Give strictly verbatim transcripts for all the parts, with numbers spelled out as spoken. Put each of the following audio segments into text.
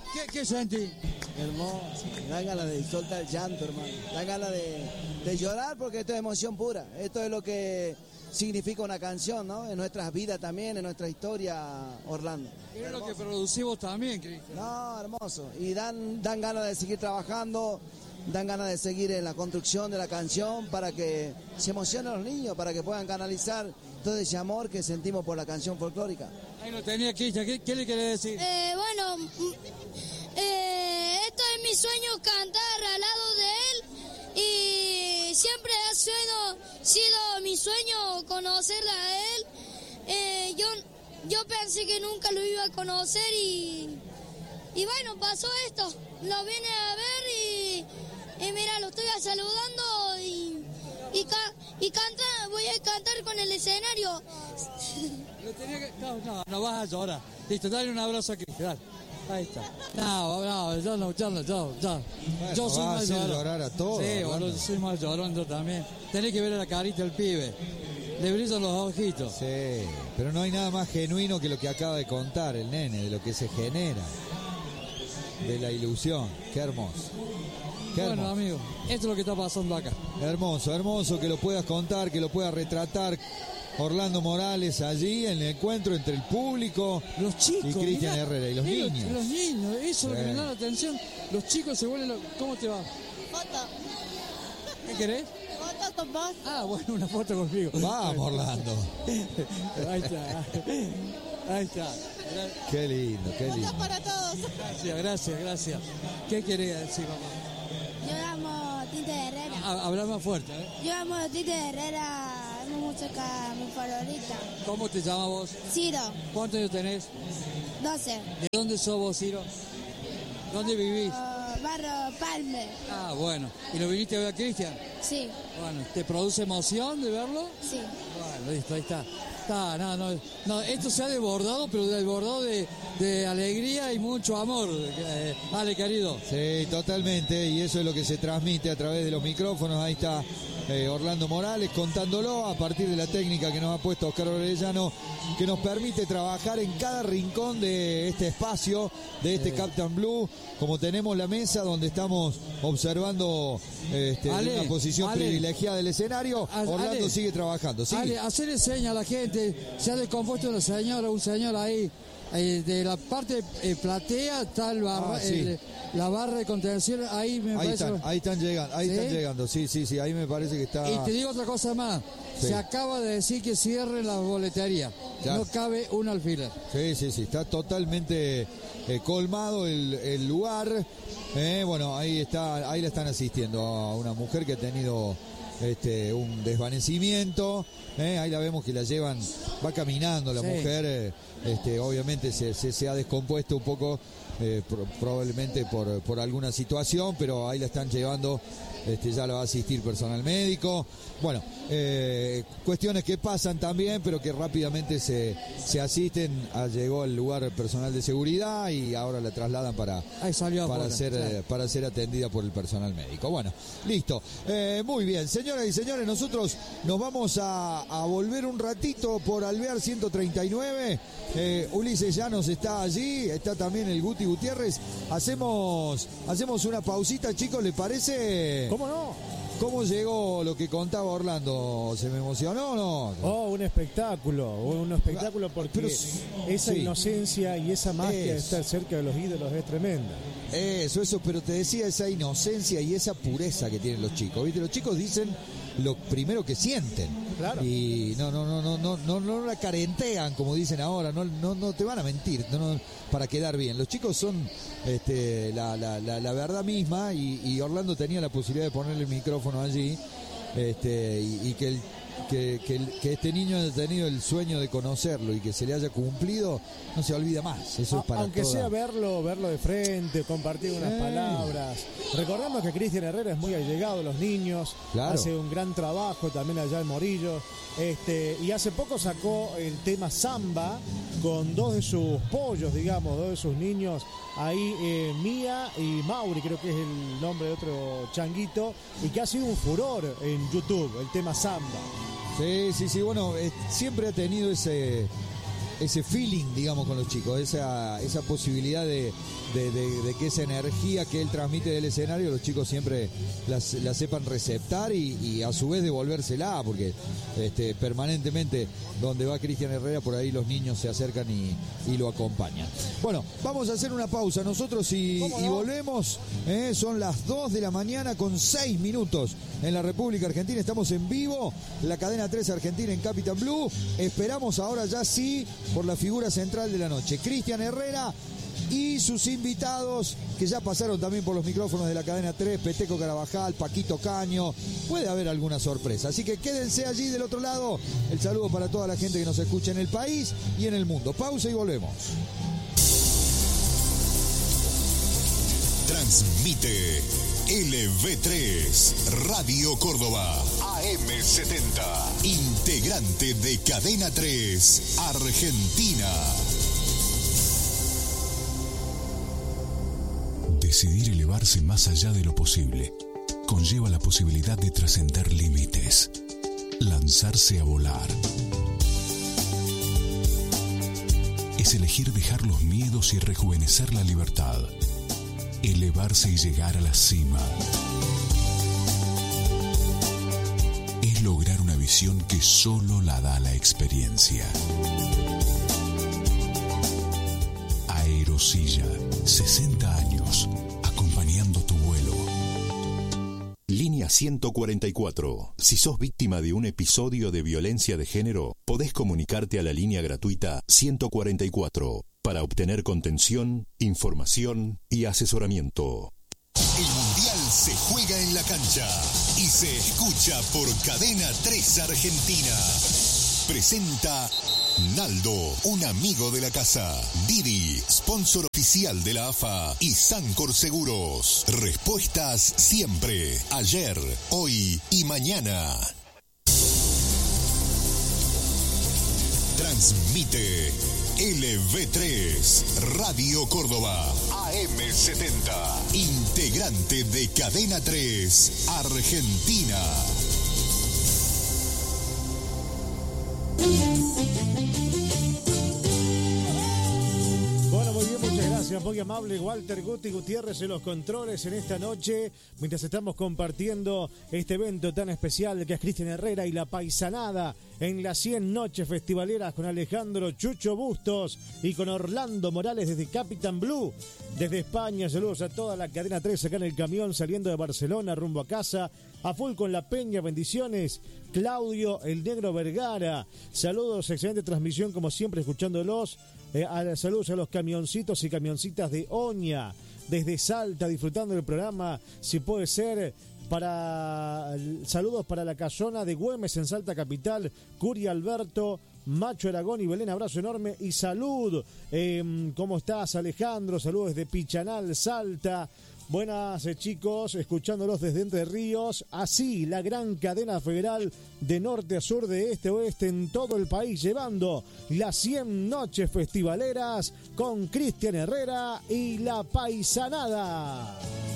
¿Qué, qué sentí? Hermoso, da ganas de soltar el llanto, hermano. Da ganas de, de llorar porque esto es emoción pura. Esto es lo que significa una canción, ¿no? En nuestras vidas también, en nuestra historia, Orlando. Es lo que producimos también, Cristian. No, hermoso. Y dan, dan ganas de seguir trabajando, dan ganas de seguir en la construcción de la canción para que se emocionen los niños, para que puedan canalizar todo ese amor que sentimos por la canción folclórica. Ahí lo tenía Cristian, ¿qué, qué le querés decir? Eh, bueno, eh, esto es mi sueño, cantar al lado de él, y siempre ha sido, sido mi sueño conocerla a él. Eh, yo, yo pensé que nunca lo iba a conocer y, y bueno, pasó esto. Lo vine a ver y, y mira, lo estoy saludando y, y, ca, y canta, voy a cantar con el escenario. Lo tenía que, no, no, no vas a llorar. Listo, dale un abrazo a Cristian, dale. Ahí está. No, no, yo no, yo no, yo, yo. Bueno, yo soy va a más hacer llorón. llorar a todos, Sí, Orlando. boludo, yo soy más llorón yo también. Tenés que ver a la carita del pibe. Le brillan los ojitos. Sí, pero no hay nada más genuino que lo que acaba de contar el nene, de lo que se genera, de la ilusión. Qué hermoso. Qué Bueno, hermoso. amigo, esto es lo que está pasando acá. Hermoso, hermoso que lo puedas contar, que lo puedas retratar. Orlando Morales allí en el encuentro entre el público, los chicos, y Cristian mirá, Herrera y los eh, niños. Los niños, eso es lo que Sí. me da la atención. Los chicos se vuelven... Lo... ¿Cómo te va? Foto, ¿Qué querés? foto con vos. Ah, bueno, una foto conmigo. Vamos, Orlando. Ahí está. Ahí está. Qué lindo, qué lindo. Para todos. Gracias, gracias, gracias. ¿Qué quería decir, papá? Yo amo Tinte de Herrera. Ah, hablar más fuerte, ¿eh? Yo amo Tinte de Herrera, es mi música, mi favorita. ¿Cómo te llamas vos? Ciro, ¿Cuántos años tenés? doce. ¿De dónde sos vos, Ciro? ¿Dónde vivís? Oh, Barro Palme. Ah, bueno. ¿Y lo viniste a ver a Cristian? Sí, Bueno, ¿te produce emoción de verlo? sí. Bueno, listo, ahí está. Está, no, no, no, esto se ha desbordado, pero desbordado de, de alegría y mucho amor. Eh, Ale, querido. Sí, totalmente, y eso es lo que se transmite a través de los micrófonos. Ahí está eh, Orlando Morales contándolo a partir de la técnica que nos ha puesto Oscar Orellano, que nos permite trabajar en cada rincón de este espacio, de este Sí. Captain Blue, como tenemos la mesa donde estamos observando este, Ale, una posición Ale. privilegiada del escenario. Ale. Orlando sigue trabajando, sí. Ale, hacerle seña a la gente. Se ha descompuesto una señora, un señor ahí. Eh, de la parte eh, platea está el barra, Ah, sí. el- la barra de contención. Ahí me Ahí parece. están, ahí están llegando, ahí ¿Sí? están llegando, sí, sí, sí, ahí me parece que está. Y te digo otra cosa más. Sí. Se acaba de decir que cierren la boletería. Ya. No cabe un alfiler. Sí, sí, sí, está totalmente eh, colmado el, el lugar. Eh, bueno, ahí está, ahí la están asistiendo a una mujer que ha tenido este, un desvanecimiento. Eh, ahí la vemos que la llevan, va caminando la Sí. mujer. eh, este, obviamente se, se, se ha descompuesto un poco, eh, pro- probablemente por, por alguna situación, pero ahí la están llevando. Este, ya la va a asistir personal médico. Bueno, eh, cuestiones que pasan también, pero que rápidamente se, se asisten. Ah, llegó al lugar personal de seguridad y ahora la trasladan para, Ahí salió para, afuera, ser, claro. eh, para ser atendida por el personal médico. Bueno, listo. Eh, muy bien, señoras y señores, nosotros nos vamos a, a volver un ratito por Alvear ciento treinta y nueve. Eh, Ulises Llanos está allí, está también el Guti Gutiérrez. Hacemos, hacemos una pausita, chicos, ¿le parece? ¿Cómo no? ¿Cómo llegó lo que contaba Orlando? ¿Se me emocionó o no? Oh, un espectáculo, un espectáculo porque Pero, esa sí. inocencia y esa magia de Eso. estar cerca de los ídolos es tremenda. Eso, eso, pero te decía esa inocencia y esa pureza que tienen los chicos. ¿Viste? Los chicos dicen lo primero que sienten. Claro. Y no, no, no, no, no, no, no la carentean, como dicen ahora, no, no, no te van a mentir, no, no, para quedar bien. Los chicos son este, la, la, la, la verdad misma, y, y Orlando tenía la posibilidad de ponerle el micrófono allí, este, y, y que el Que, que, el- que este niño haya tenido el sueño de conocerlo y que se le haya cumplido, no se olvida más. Eso es para Aunque toda- sea verlo, verlo de frente, compartir unas Sí. palabras. Recordemos que Cristian Herrera es muy allegado a los niños, Claro. hace un gran trabajo también allá en Morillo. Este, y hace poco sacó el tema Samba con dos de sus pollos, digamos, dos de sus niños. Ahí eh, Mía y Mauri, creo que es el nombre de otro changuito, y que ha sido un furor en YouTube, el tema Samba. Sí, sí, sí, bueno, eh, siempre ha tenido ese ese feeling, digamos, con los chicos, esa, esa posibilidad de, de, de, de que esa energía que él transmite del escenario, los chicos siempre las, la sepan receptar y, y a su vez devolvérsela, porque este, permanentemente donde va Cristian Herrera, por ahí los niños se acercan y, y lo acompañan. Bueno, vamos a hacer una pausa nosotros y, y volvemos. ¿eh? Son las dos de la mañana con seis minutos en la República Argentina. Estamos en vivo, la cadena tres Argentina en Capitán Blue. Esperamos ahora ya sí por la figura central de la noche, Cristian Herrera y sus invitados que ya pasaron también por los micrófonos de la cadena tres, Peteco Carabajal, Paquito Caño. Puede haber alguna sorpresa, así que quédense allí del otro lado. El saludo para toda la gente que nos escucha en el país y en el mundo. Pausa y volvemos. Transmite L V tres Radio Córdoba A M setenta, integrante de Cadena tres Argentina. Decidir elevarse más allá de lo posible conlleva la posibilidad de trascender límites, lanzarse a volar. Es elegir dejar los miedos y rejuvenecer la libertad. Elevarse y llegar a la cima. Es lograr una visión que solo la da la experiencia. Aerosilla, sesenta años, acompañando tu vuelo. Línea ciento cuarenta y cuatro. Si sos víctima de un episodio de violencia de género, podés comunicarte a la línea gratuita ciento cuarenta y cuatro. Para obtener contención, información y asesoramiento. El Mundial se juega en la cancha y se escucha por Cadena tres Argentina. Presenta Naldo, un amigo de la casa. Didi, sponsor oficial de la A F A y Sancor Seguros. Respuestas siempre, ayer, hoy y mañana. Transmite L V tres Radio Córdoba A M setenta, integrante de Cadena tres Argentina. Bueno, muy bien, muchas gracias. Muy amable Walter Guti Gutiérrez en los controles en esta noche, mientras estamos compartiendo este evento tan especial que es Cristian Herrera y la Paisanada en las cien noches festivaleras con Alejandro Chucho Bustos y con Orlando Morales desde Capitán Blue. Desde España, saludos a toda la cadena tres acá en el camión saliendo de Barcelona rumbo a casa. A full con la Peña, bendiciones. Claudio, el Negro Vergara. Saludos, excelente transmisión como siempre escuchándolos. Eh, a, saludos a los camioncitos y camioncitas de Oña. Desde Salta disfrutando del programa. Si puede ser... Para saludos para la casona de Güemes en Salta Capital, Curi Alberto, Macho Aragón y Belén, abrazo enorme y salud. Eh, ¿Cómo estás, Alejandro? Saludos desde Pichanal, Salta. Buenas, eh, chicos, escuchándolos desde Entre Ríos. Así, la gran cadena federal de norte a sur, de este a oeste en todo el país, llevando las cien noches festivaleras con Cristian Herrera y la Paisanada.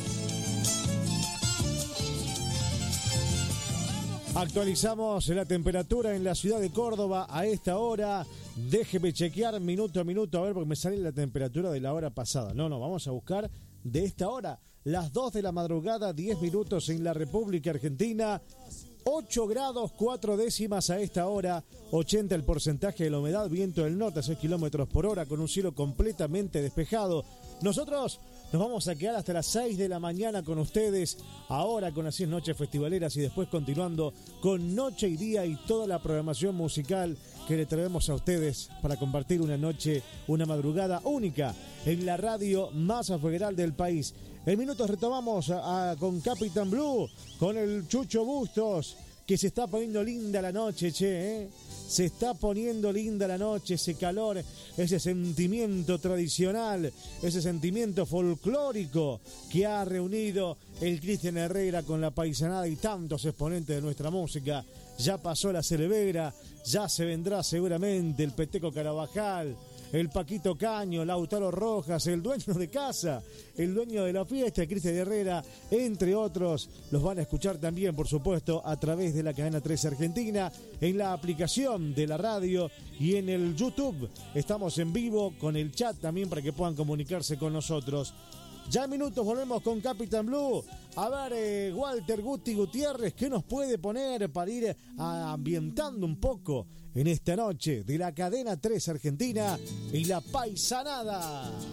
Actualizamos la temperatura en la ciudad de Córdoba a esta hora. Déjeme chequear minuto a minuto, a ver, porque me sale la temperatura de la hora pasada. No, no, vamos a buscar de esta hora. Las dos de la madrugada, diez minutos en la República Argentina. ocho grados, cuatro décimas a esta hora. ochenta el porcentaje de la humedad. Viento del norte a seis kilómetros por hora con un cielo completamente despejado. Nosotros nos vamos a quedar hasta las seis de la mañana con ustedes, ahora con las cien noches festivaleras y después continuando con Noche y Día y toda la programación musical que le traemos a ustedes para compartir una noche, una madrugada única en la radio más afueral del país. En minutos retomamos a, a, con Capitán Blue, con el Chucho Bustos, que se está poniendo linda la noche, che, ¿eh? Se está poniendo linda la noche, ese calor, ese sentimiento tradicional, ese sentimiento folclórico que ha reunido el Cristian Herrera con la Paisanada y tantos exponentes de nuestra música. Ya pasó la Cervera, ya se vendrá seguramente el Peteco Carabajal, el Paquito Caño, Lautaro Rojas, el dueño de casa, el dueño de la fiesta, Cristian Herrera, entre otros. Los van a escuchar también, por supuesto, a través de la cadena tres Argentina, en la aplicación de la radio y en el YouTube. Estamos en vivo con el chat también para que puedan comunicarse con nosotros. Ya en minutos volvemos con Capitán Blue. A ver, eh, Walter Guti Gutiérrez, ¿qué nos puede poner para ir eh, ambientando un poco en esta noche de la cadena tres Argentina y la paisanada?